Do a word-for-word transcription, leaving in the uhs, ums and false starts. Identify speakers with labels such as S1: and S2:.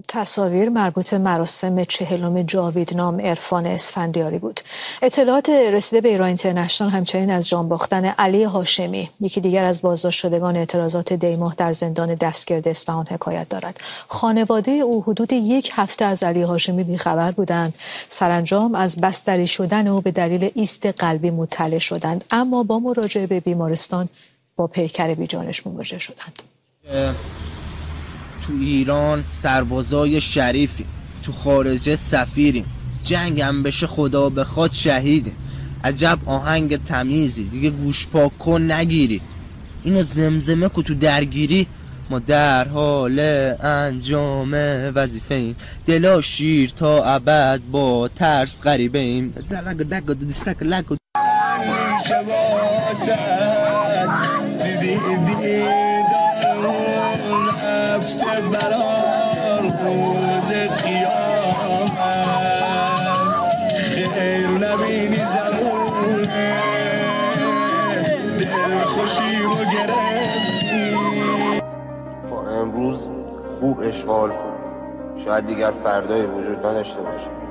S1: تصاویر مربوط به مراسم چهلم جاویدنام عرفان اسفندیاری بود. اطلاعات رسیده به ایران اینترنشنال همچنین از جان باختن علی هاشمی، یکی دیگر از بازداشت شدگان اعتراضات دیماه در زندان دستگرد اصفهان حکایت دارد. خانواده او حدود یک هفته از علی هاشمی بیخبر بودند. سرانجام از بستری شدن او به دلیل ایست قلبی مطلع شدند، اما با مراجعه به بیمارستان با پیکر بیجانش مواجه شدند.
S2: تو ایران سربازای شریفی، تو خارج سفیریم، جنگم بشه خدا بخواد شهیدیم. عجب آهنگ تمیزی، دیگه گوش پاک کن نگیری. اینو زمزمه کو تو درگیری. ما در حال انجام وظیفه ایم، دلا شیر تا ابد با ترس غریبه ایم.
S3: برار روز قیامت خیر نبینی زمونه دل خوشیم و گرفتی.
S4: با امروز خوب اشغال کن، شاید دیگر فردای وجود نداشته باشه.